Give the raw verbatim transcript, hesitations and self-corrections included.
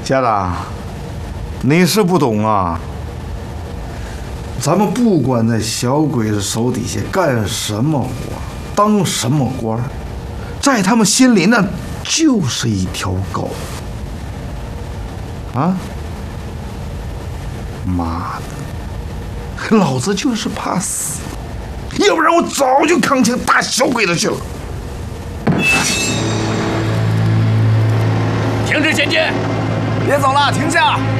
家长，你是不懂啊。咱们不管在小鬼子手底下干什么活，当什么官，在他们心里那就是一条狗。啊！妈的，老子就是怕死，要不然我早就扛枪打小鬼子去了。 停止前进！ 别走了，停下！